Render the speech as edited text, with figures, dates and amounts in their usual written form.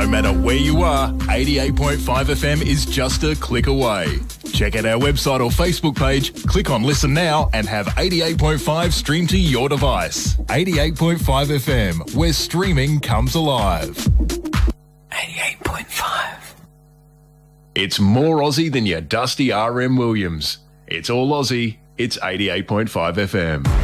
No matter where you are, 88.5 FM is just a click away. Check out our website or Facebook page, click on Listen Now and have 88.5 streamed to your device. 88.5 FM, where streaming comes alive. 88.5. It's more Aussie than your dusty RM Williams. It's all Aussie. It's 88.5 FM.